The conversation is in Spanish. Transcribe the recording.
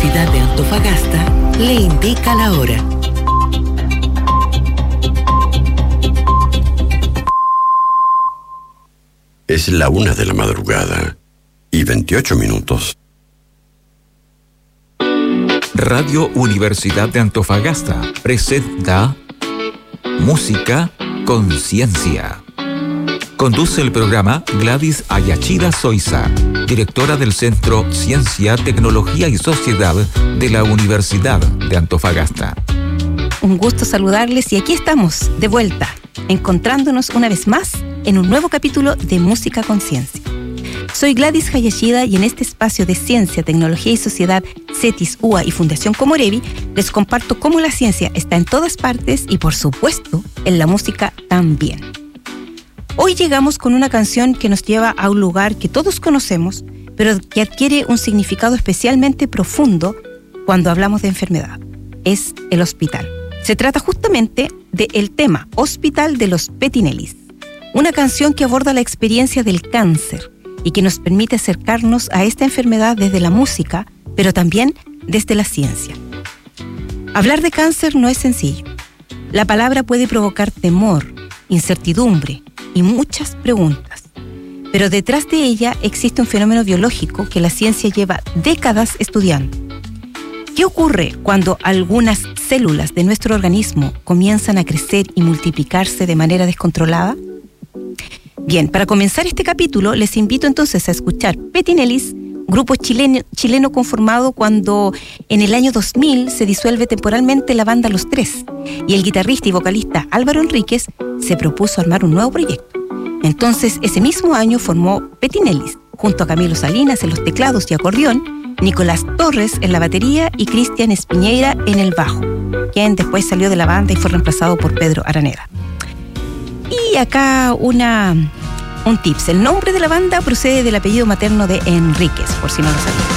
Universidad de Antofagasta le indica la hora. Es la 1 de la madrugada y 28 minutos. Radio Universidad de Antofagasta presenta Música Conciencia. Conduce el programa Gladys Ayachida Soiza, directora del Centro Ciencia, Tecnología y Sociedad de la Universidad de Antofagasta. Un gusto saludarles y aquí estamos, de vuelta, encontrándonos una vez más en un nuevo capítulo de Música Conciencia. Soy Gladys Ayachida y en este espacio de Ciencia, Tecnología y Sociedad, CETIS, UA y Fundación Comorevi, les comparto cómo la ciencia está en todas partes y, por supuesto, en la música también. Hoy llegamos con una canción que nos lleva a un lugar que todos conocemos, pero que adquiere un significado especialmente profundo cuando hablamos de enfermedad. Es el hospital. Se trata justamente del tema Hospital de los Petinellis, una canción que aborda la experiencia del cáncer y que nos permite acercarnos a esta enfermedad desde la música, pero también desde la ciencia. Hablar de cáncer no es sencillo. La palabra puede provocar temor, incertidumbre y muchas preguntas. Pero detrás de ella existe un fenómeno biológico que la ciencia lleva décadas estudiando. ¿Qué ocurre cuando algunas células de nuestro organismo comienzan a crecer y multiplicarse de manera descontrolada? Bien, para comenzar este capítulo, les invito entonces a escuchar Petinellis, grupo chileno conformado cuando en el año 2000 se disuelve temporalmente la banda Los Tres y el guitarrista y vocalista Álvaro Enríquez se propuso armar un nuevo proyecto. Entonces, ese mismo año formó Petinellis, junto a Camilo Salinas en los teclados y acordeón, Nicolás Torres en la batería y Cristian Espiñeira en el bajo, quien después salió de la banda y fue reemplazado por Pedro Araneda. Y acá un tips. El nombre de la banda procede del apellido materno de Enríquez, por si no lo sabían.